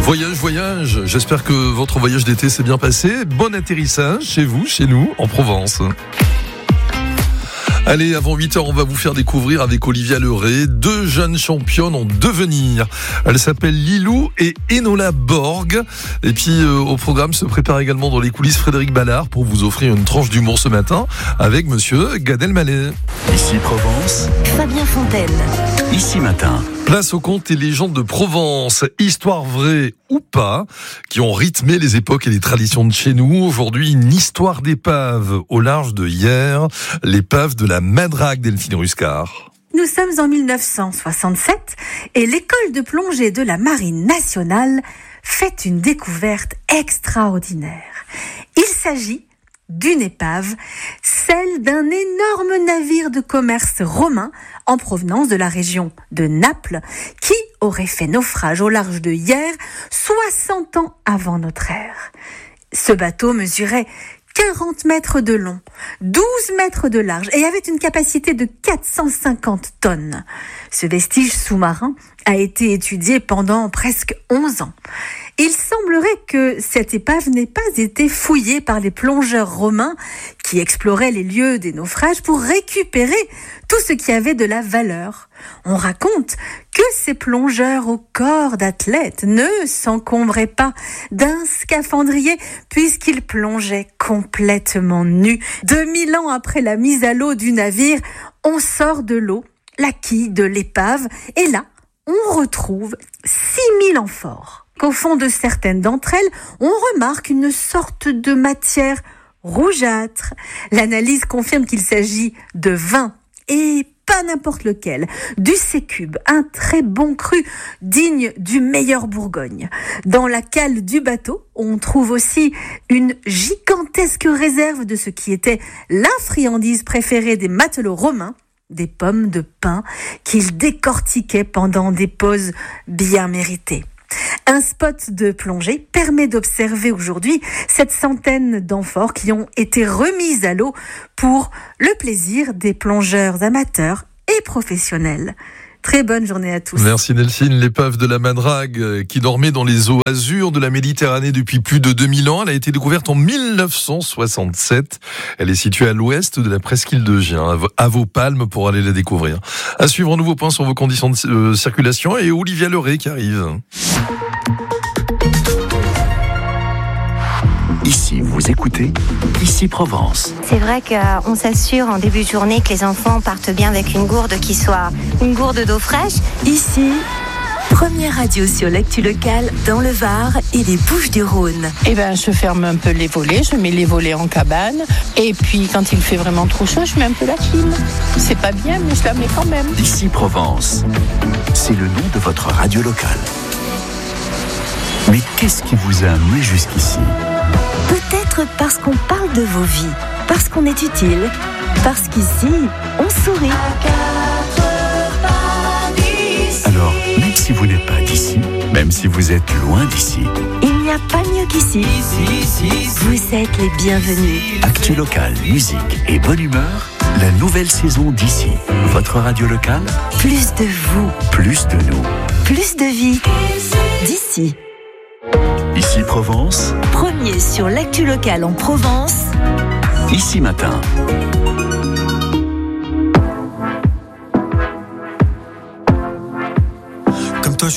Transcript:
Voyage, j'espère que votre voyage d'été s'est bien passé. Bon atterrissage chez vous, chez nous, en Provence. Allez, avant 8h, on va vous faire découvrir avec Olivia Leray 2 jeunes championnes en devenir. Elles s'appellent Lilou et Enola Borg. Et puis, au programme se prépare également dans les coulisses Frédéric Ballard pour vous offrir une tranche d'humour ce matin avec monsieur Gad Elmaleh. Ici Provence, Fabien Fontaine. Ici Matin. Place aux contes et légendes de Provence, histoires vraies ou pas, qui ont rythmé les époques et les traditions de chez nous. Aujourd'hui, une histoire d'épave au large de Hyères, l'épave de la Madrague, Delphine Ruscard. Nous sommes en 1967 et l'école de plongée de la Marine nationale fait une découverte extraordinaire. Il s'agit d'une épave, celle d'un énorme navire de commerce romain en provenance de la région de Naples qui aurait fait naufrage au large de Hyères 60 ans avant notre ère. Ce bateau mesurait 40 mètres de long, 12 mètres de large et avait une capacité de 450 tonnes. Ce vestige sous-marin a été étudié pendant presque 11 ans. Il semblerait que cette épave n'ait pas été fouillée par les plongeurs romains qui exploraient les lieux des naufrages pour récupérer tout ce qui avait de la valeur. On raconte que ces plongeurs au corps d'athlète ne s'encombraient pas d'un scaphandrier puisqu'ils plongeaient complètement nus. 2000 ans après la mise à l'eau du navire, on sort de l'eau, la quille de l'épave, et là, on retrouve 6000 amphores. Qu'au fond de certaines d'entre elles, on remarque une sorte de matière rougeâtre. L'analyse confirme qu'il s'agit de vin, et pas n'importe lequel, du Sécube, un très bon cru digne du meilleur Bourgogne. Dans la cale du bateau, on trouve aussi une gigantesque réserve de ce qui était la friandise préférée des matelots romains, des pommes de pin qu'ils décortiquaient pendant des pauses bien méritées. Un spot de plongée permet d'observer aujourd'hui cette centaine d'amphores qui ont été remises à l'eau pour le plaisir des plongeurs amateurs et professionnels. Très bonne journée à tous. Merci Delphine. L'épave de la Madrague qui dormait dans les eaux azur de la Méditerranée depuis plus de 2000 ans. Elle a été découverte en 1967. Elle est située à l'ouest de la presqu'île de Gien, à vos palmes pour aller la découvrir. À suivre un nouveau point sur vos conditions de circulation et Olivia Leray qui arrive. Ici, vous écoutez Ici Provence. C'est vrai qu'on s'assure en début de journée que les enfants partent bien avec une gourde qui soit une gourde d'eau fraîche. Ici, première radio sur l'actu locale dans le Var et les Bouches-du-Rhône. Je ferme un peu les volets, je mets les volets en cabane. Et puis, quand il fait vraiment trop chaud, je mets un peu la clim. C'est pas bien, mais je la mets quand même. Ici Provence, c'est le nom de votre radio locale. Mais qu'est-ce qui vous a amené jusqu'ici ? Peut-être parce qu'on parle de vos vies, parce qu'on est utile, parce qu'ici, on sourit. Alors, même si vous n'êtes pas d'ici, même si vous êtes loin d'ici, Il n'y a pas mieux qu'ici. Vous êtes les bienvenus. actu local, musique et bonne humeur, la nouvelle saison d'Ici. Votre radio locale, Plus de vous, plus de nous. plus de vie. D'ici, Ici Provence, premier sur l'actu locale en Provence. Ici Matin.